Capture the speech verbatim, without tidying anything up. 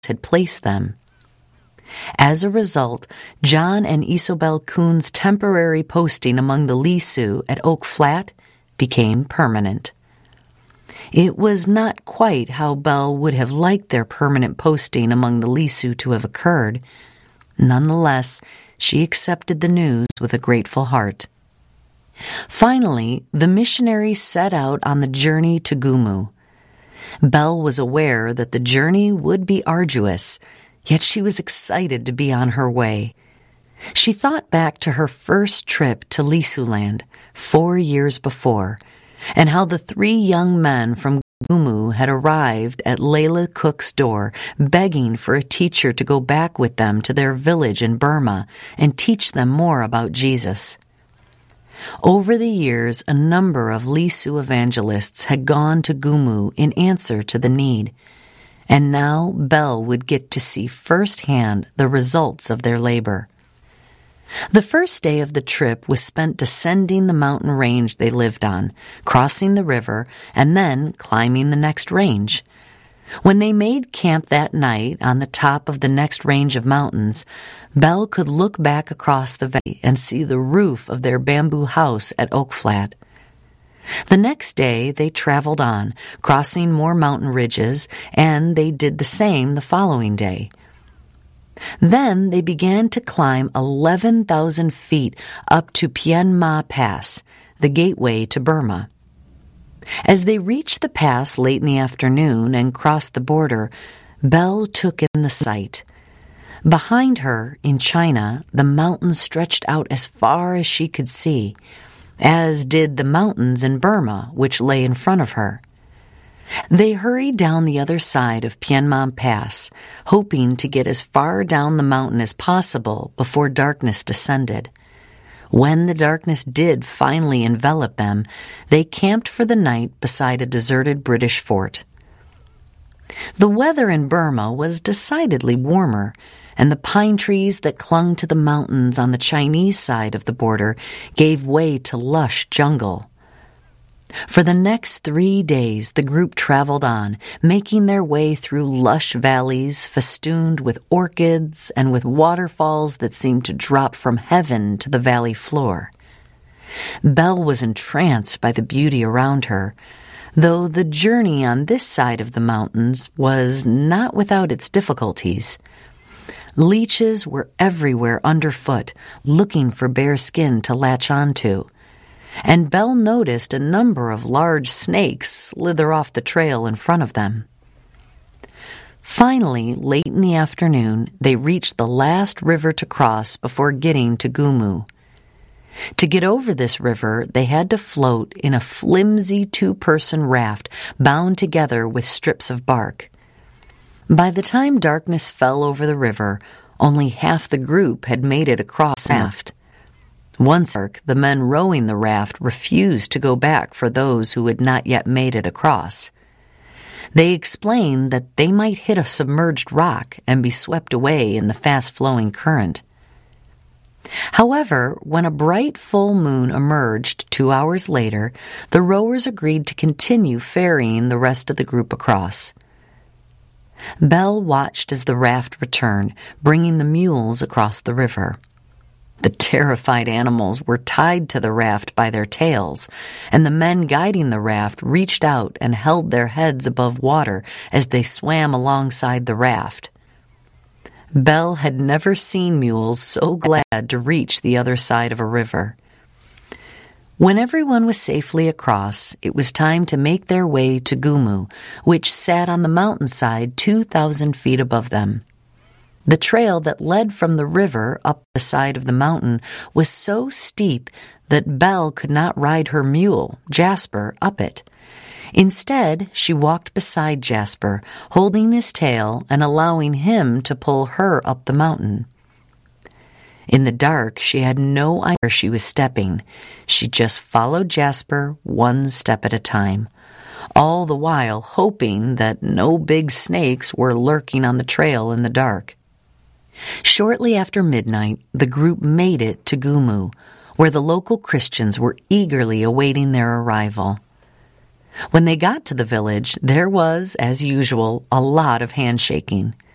had placed them. As a result, John and Isobel Kuhn's temporary posting among the Lisu at Oak Flat became permanent. It was not quite how Belle would have liked their permanent posting among the Lisu to have occurred. Nonetheless, she accepted the news with a grateful heart. Finally, the missionaries set out on the journey to Gumu. Belle was aware that the journey would be arduous, yet she was excited to be on her way. She thought back to her first trip to Lisuland four years before, and how the three young men from Gumu had arrived at Layla Cook's door, begging for a teacher to go back with them to their village in Burma and teach them more about Jesus. Over the years, a number of Lisu evangelists had gone to Gumu in answer to the need, and now Belle would get to see firsthand the results of their labor. The first day of the trip was spent descending the mountain range they lived on, crossing the river, and then climbing the next range. When they made camp that night on the top of the next range of mountains, Belle could look back across the valley and see the roof of their bamboo house at Oak Flat. The next day they traveled on, crossing more mountain ridges, and they did the same the following day. Then they began to climb eleven thousand feet up to Pien Ma Pass, the gateway to Burma. As they reached the pass late in the afternoon and crossed the border, Belle took in the sight. Behind her, in China, the mountains stretched out as far as she could see, as did the mountains in Burma, which lay in front of her. They hurried down the other side of Pien Ma Pass, hoping to get as far down the mountain as possible before darkness descended. When the darkness did finally envelop them, they camped for the night beside a deserted British fort. The weather in Burma was decidedly warmer, and the pine trees that clung to the mountains on the Chinese side of the border gave way to lush jungle. For the next three days, the group traveled on, making their way through lush valleys festooned with orchids and with waterfalls that seemed to drop from heaven to the valley floor. Belle was entranced by the beauty around her, though the journey on this side of the mountains was not without its difficulties. Leeches were everywhere underfoot, looking for bare skin to latch onto, and Belle noticed a number of large snakes slither off the trail in front of them. Finally, late in the afternoon, they reached the last river to cross before getting to Gumu. To get over this river, they had to float in a flimsy two-person raft bound together with strips of bark. By the time darkness fell over the river, only half the group had made it across the raft. Once the men rowing the raft refused to go back for those who had not yet made it across. They explained that they might hit a submerged rock and be swept away in the fast-flowing current. However, when a bright full moon emerged two hours later, the rowers agreed to continue ferrying the rest of the group across. Belle watched as the raft returned, bringing the mules across the river. The terrified animals were tied to the raft by their tails, and the men guiding the raft reached out and held their heads above water as they swam alongside the raft. Belle had never seen mules so glad to reach the other side of a river. When everyone was safely across, it was time to make their way to Gumu, which sat on the mountainside two thousand feet above them. The trail that led from the river up the side of the mountain was so steep that Belle could not ride her mule, Jasper, up it. Instead, she walked beside Jasper, holding his tail and allowing him to pull her up the mountain. In the dark, she had no idea where she was stepping. She just followed Jasper one step at a time, all the while hoping that no big snakes were lurking on the trail in the dark. Shortly after midnight, the group made it to Gumu, where the local Christians were eagerly awaiting their arrival. When they got to the village, there was, as usual, a lot of handshaking.